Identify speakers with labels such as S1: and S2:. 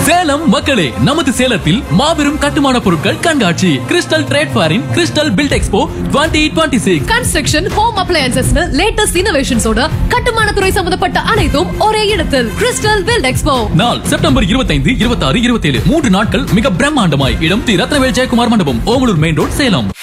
S1: சேலம் மக்களே, நமது சேலத்தில் மாபெரும் கட்டுமான பொருட்கள் கண்காட்சி crystal trade ஃபேரின் crystal build expo 2026.
S2: Construction, home appliances, latest இன்னோவேஷன்ஸோட கட்டுமான துறை சம்பந்தப்பட்ட அனைத்தும் ஒரே இடத்தில். Crystal build expo.
S1: நாள் செப்டம்பர் 25, 26, 27 3 நாட்கள் மிக பிரம்மாண்டமாய். இடம் ரத்னவேல் ஜெயக்குமார் மண்டபம், ஓமலூர் மெயின் ரோட், சேலம்.